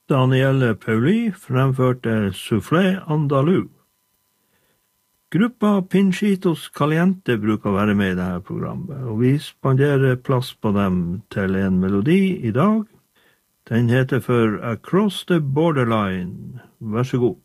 Daniele Pauli fremførte Soufflé Andalou. Gruppa Pinchitos Caliente bruker å være med i dette programmet, og vi spanderer plass på dem til en melodi i dag. Den heter for Across the Borderline. Vær så god.